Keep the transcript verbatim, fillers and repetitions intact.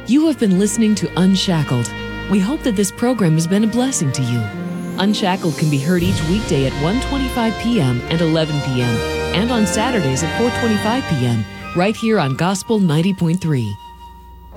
You have been listening to Unshackled. We hope that this program has been a blessing to you. Unshackled can be heard each weekday at one twenty-five p.m. and eleven p.m. and on Saturdays at four twenty-five p.m. right here on Gospel ninety point three.